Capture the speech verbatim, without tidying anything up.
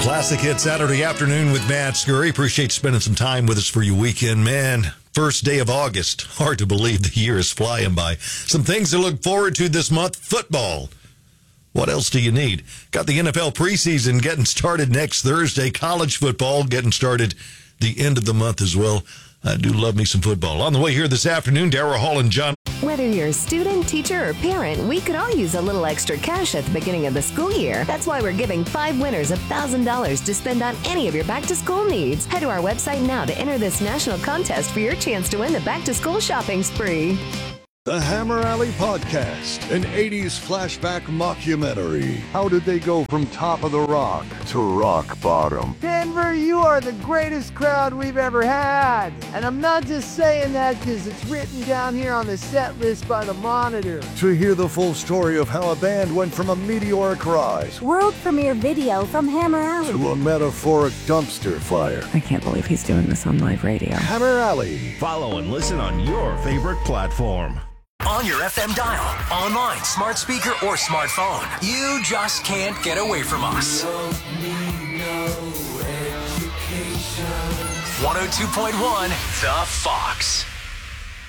Classic Hit Saturday afternoon with Matt Scurry. Appreciate spending some time with us for your weekend, man. First day of August. Hard to believe the year is flying by. Some things to look forward to this month. Football. What else do you need? Got the N F L preseason getting started next Thursday. College football getting started the end of the month as well. I do love me some football. On the way here this afternoon, Dara Hall and John. Whether you're a student, teacher, or parent, we could all use a little extra cash at the beginning of the school year. That's why we're giving five winners one thousand dollars to spend on any of your back-to-school needs. Head to our website now to enter this national contest for your chance to win the back-to-school shopping spree. The Hammer Alley Podcast, an eighties flashback mockumentary. How did they go from top of the rock to rock bottom? Denver, you are the greatest crowd we've ever had. And I'm not just saying that because it's written down here on the set list by the Monitor. To hear the full story of how a band went from a meteoric rise, world premiere video from Hammer Alley, to a metaphoric dumpster fire. I can't believe he's doing this on live radio. Hammer Alley. Follow and listen on your favorite platform. On your F M dial, online, smart speaker, or smartphone. You just can't get away from us. one oh two point one, The Fox.